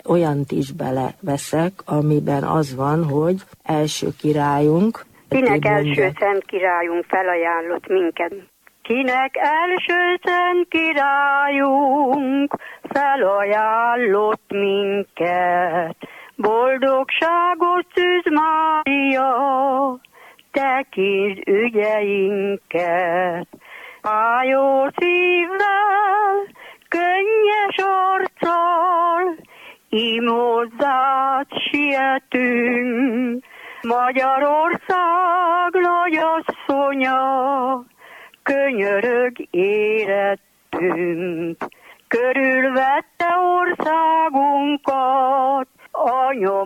olyant is beleveszek, amiben az van, hogy első királyunk. Kinek első szent királyunk felajánlott minket? Kinek első szent királyunk felajánlott minket? Boldogságot szűz Mária, tekintsd ügyeinket. Ájó szívvel, könnyes arccal, ím hozzád sietünk. Magyarország nagyasszonya, könyörög érettünk. Körülvette országunkat, anya